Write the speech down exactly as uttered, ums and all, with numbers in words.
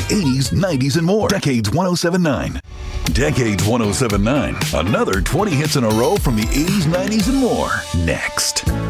eighties, nineties, and more. Decades one oh seven nine. Decades one oh seven nine. Another twenty hits in a row from the eighties, nineties, and more. Next.